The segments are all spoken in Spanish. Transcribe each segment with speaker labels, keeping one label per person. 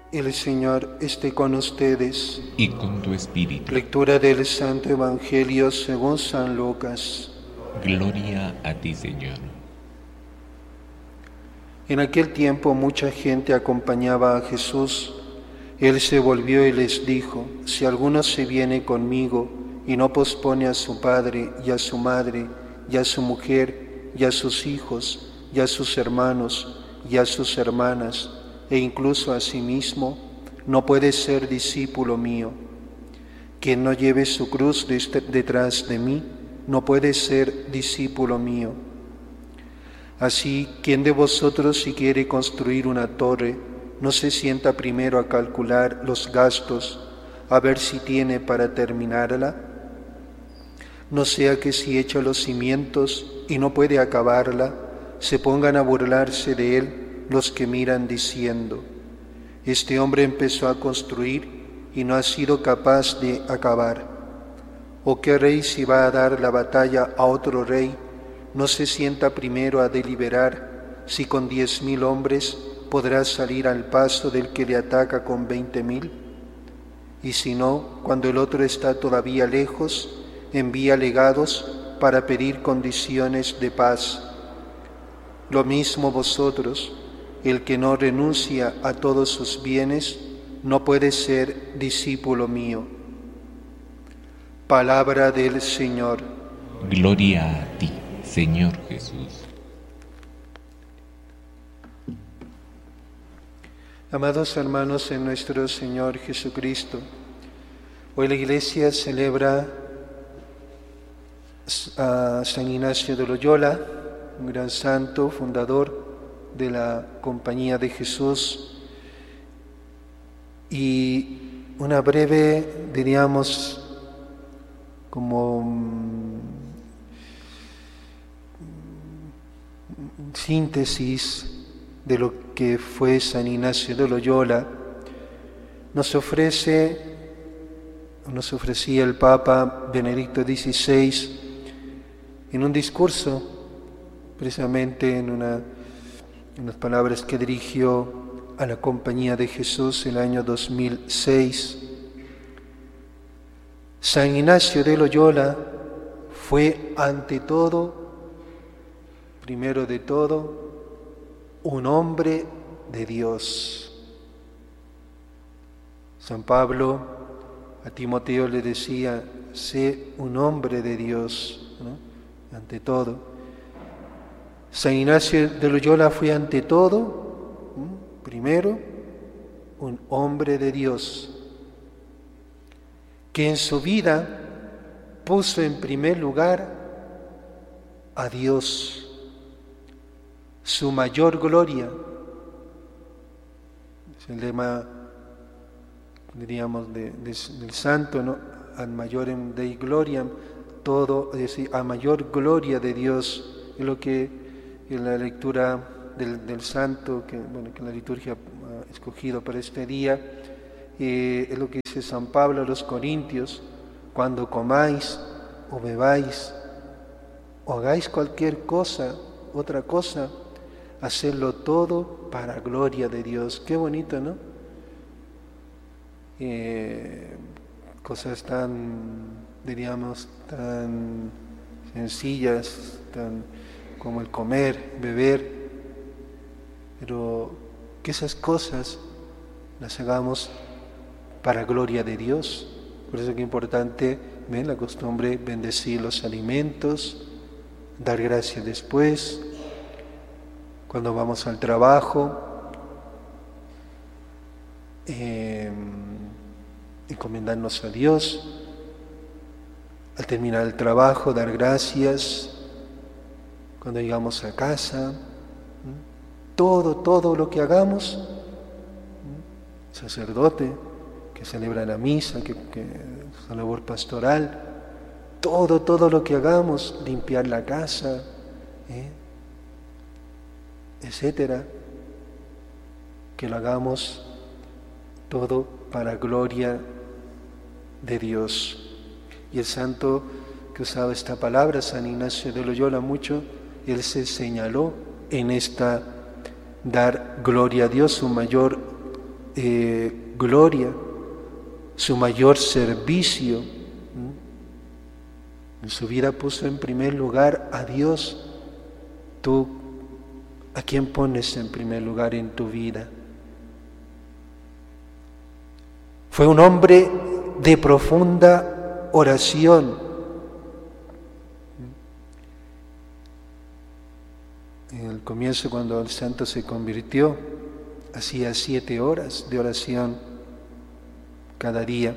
Speaker 1: El Señor esté con ustedes.
Speaker 2: Y con tu espíritu.
Speaker 1: Lectura del Santo Evangelio según San Lucas.
Speaker 2: Gloria a ti, Señor.
Speaker 1: En aquel tiempo mucha gente acompañaba a Jesús. Él se volvió y les dijo: si alguno se viene conmigo y no pospone a su padre y a su madre y a su mujer y a sus hijos y a sus hermanos y a sus hermanas e incluso a sí mismo, no puede ser discípulo mío. Quien no lleve su cruz detrás de mí, no puede ser discípulo mío. Así, ¿quién de vosotros, si quiere construir una torre, no se sienta primero a calcular los gastos, a ver si tiene para terminarla? No sea que si echa los cimientos y no puede acabarla, se pongan a burlarse de él los que miran diciendo: este hombre empezó a construir y no ha sido capaz de acabar. ¿O qué rey, si va a dar la batalla a otro rey, no se sienta primero a deliberar si con 10,000 hombres podrá salir al paso del que le ataca con 20,000? Y si no, cuando el otro está todavía lejos, envía legados para pedir condiciones de paz. Lo mismo vosotros. El que no renuncia a todos sus bienes no puede ser discípulo mío. Palabra del Señor.
Speaker 2: Gloria a ti, Señor Jesús.
Speaker 1: Amados hermanos en nuestro Señor Jesucristo, hoy la Iglesia celebra a San Ignacio de Loyola, un gran santo, fundador de la Compañía de Jesús, y una breve, diríamos, como síntesis de lo que fue San Ignacio de Loyola, nos ofrecía el Papa Benedicto XVI en un discurso, precisamente en unas palabras que dirigió a la Compañía de Jesús en el año 2006. San Ignacio de Loyola fue ante todo, primero de todo, un hombre de Dios. San Pablo a Timoteo le decía: sé un hombre de Dios, ¿no? Ante todo. San Ignacio de Loyola fue ante todo, primero, un hombre de Dios, que en su vida puso en primer lugar a Dios, su mayor gloria. Es el lema, diríamos, del santo, ¿no? Ad majorem Dei gloriam, todo, es decir, a mayor gloria de Dios, es lo que en la lectura del santo, que la liturgia ha escogido para este día, es lo que dice San Pablo a los Corintios: cuando comáis o bebáis o hagáis cualquier cosa, otra cosa, hacedlo todo para gloria de Dios. Qué bonito, ¿no? Cosas tan, diríamos, tan sencillas, como el comer, beber, pero que esas cosas las hagamos para gloria de Dios. Por eso es que es importante, la costumbre, bendecir los alimentos, dar gracias después, cuando vamos al trabajo, encomendarnos a Dios, al terminar el trabajo, dar gracias, cuando llegamos a casa, todo lo que hagamos, sacerdote que celebra la misa, que su labor pastoral, todo lo que hagamos, limpiar la casa, etcétera, que lo hagamos todo para gloria de Dios. Y el santo que usaba esta palabra, San Ignacio de Loyola, mucho, él se señaló en esta dar gloria a Dios, su mayor gloria, su mayor servicio. En su vida puso en primer lugar a Dios. ¿Tú a quién pones en primer lugar en tu vida? Fue un hombre de profunda oración. En el comienzo, cuando el santo se convirtió, hacía 7 horas de oración cada día,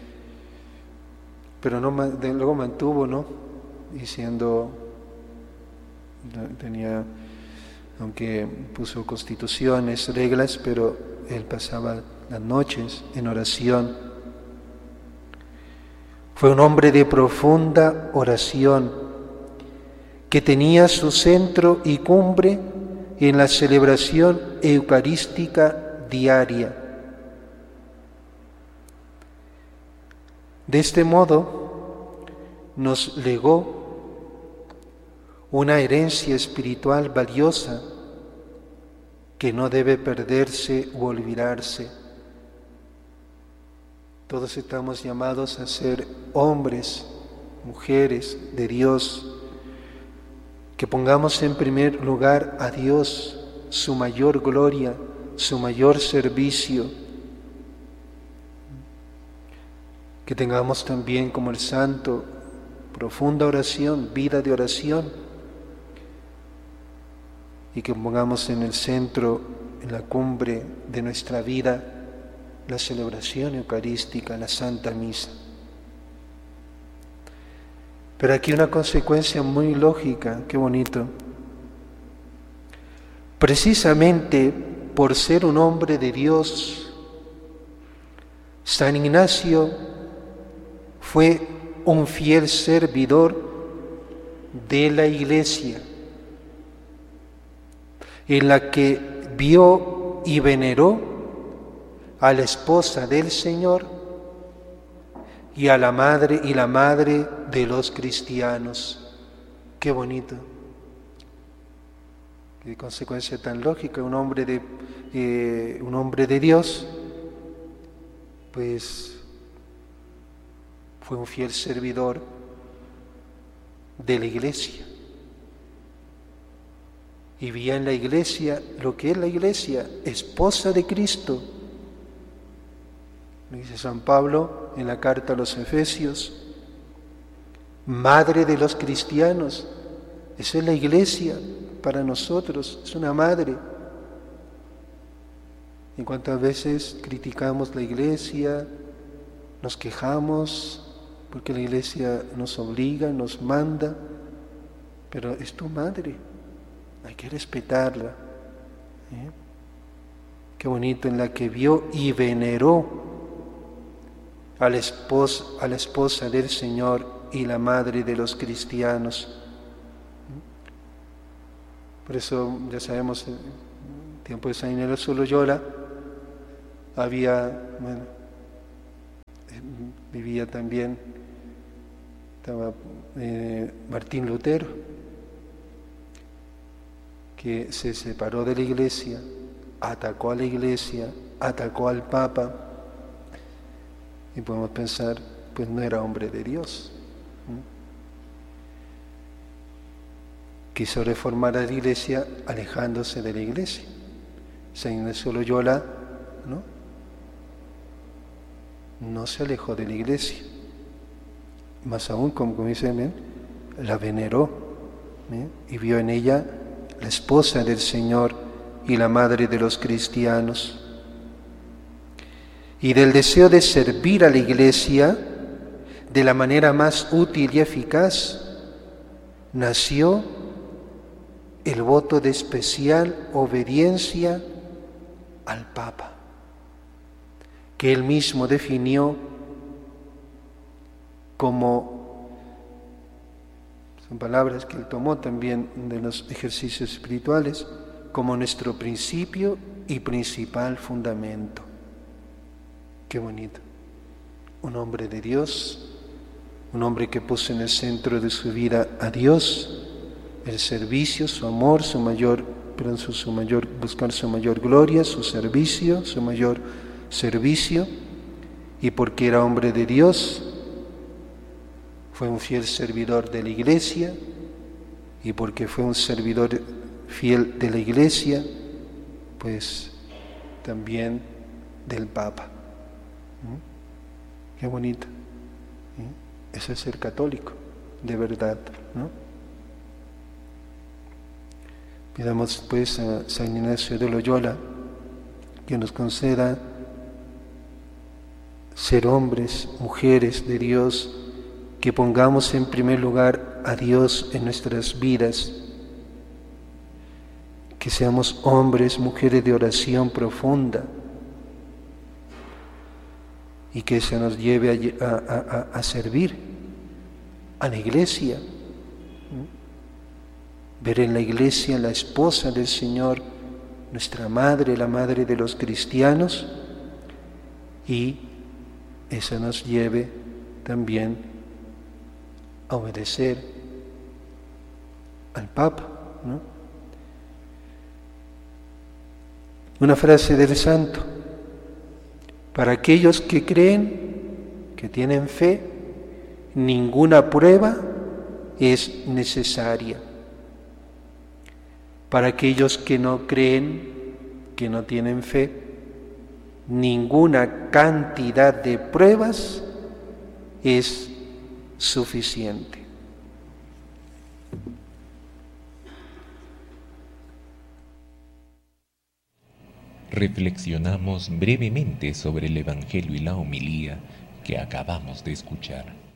Speaker 1: pero luego mantuvo, ¿no? Diciendo, aunque puso constituciones, reglas, pero él pasaba las noches en oración. Fue un hombre de profunda oración, que tenía su centro y cumbre en la celebración eucarística diaria. De este modo nos legó una herencia espiritual valiosa que no debe perderse u olvidarse. Todos estamos llamados a ser hombres, mujeres de Dios, que pongamos en primer lugar a Dios, su mayor gloria, su mayor servicio. Que tengamos también, como el santo, profunda oración, vida de oración, y que pongamos en el centro, en la cumbre de nuestra vida, la celebración eucarística, la Santa Misa. Pero aquí una consecuencia muy lógica, qué bonito. Precisamente por ser un hombre de Dios, San Ignacio fue un fiel servidor de la Iglesia, en la que vio y veneró a la esposa del Señor y a la madre de los cristianos. Qué bonito, qué consecuencia tan lógica. Un hombre de Dios, pues fue un fiel servidor de la Iglesia. Y vivía en la Iglesia lo que es la Iglesia, esposa de Cristo. Dice San Pablo en la carta a los Efesios, madre de los cristianos. Esa es la Iglesia para nosotros, es una madre. ¿Y cuántas veces criticamos la Iglesia, nos quejamos porque la Iglesia nos obliga, nos manda? Pero es tu madre, hay que respetarla. Qué bonito, en la que vio y veneró a la esposa del Señor y la madre de los cristianos. Por eso ya sabemos, en el tiempo de San Ignacio de Loyola vivía también, estaba Martín Lutero, que se separó de la Iglesia, atacó a la Iglesia, atacó al Papa. Y podemos pensar, pues no era hombre de Dios. Quiso reformar a la Iglesia alejándose de la Iglesia. San Ignacio de Loyola, no se alejó de la Iglesia. Más aún, como dicen, la veneró, y vio en ella la esposa del Señor y la madre de los cristianos. Y del deseo de servir a la Iglesia de la manera más útil y eficaz, nació el voto de especial obediencia al Papa, que él mismo definió como, son palabras que él tomó también de los ejercicios espirituales, como nuestro principio y principal fundamento. Qué bonito. Un hombre de Dios, un hombre que puso en el centro de su vida a Dios, el servicio, su amor, buscar su mayor gloria, su servicio, su mayor servicio, y porque era hombre de Dios, fue un fiel servidor de la Iglesia, y porque fue un servidor fiel de la Iglesia, pues también del Papa. Qué bonito. Eso es ser católico, de verdad, ¿no? Pidamos pues a San Ignacio de Loyola que nos conceda ser hombres, mujeres de Dios, que pongamos en primer lugar a Dios en nuestras vidas, que seamos hombres, mujeres de oración profunda, y que eso nos lleve a servir a la Iglesia, ver en la Iglesia la esposa del Señor, nuestra madre, la madre de los cristianos, y eso nos lleve también a obedecer al Papa, ¿no? Una frase del santo: para aquellos que creen, que tienen fe, ninguna prueba es necesaria. Para aquellos que no creen, que no tienen fe, ninguna cantidad de pruebas es suficiente.
Speaker 2: Reflexionamos brevemente sobre el Evangelio y la homilía que acabamos de escuchar.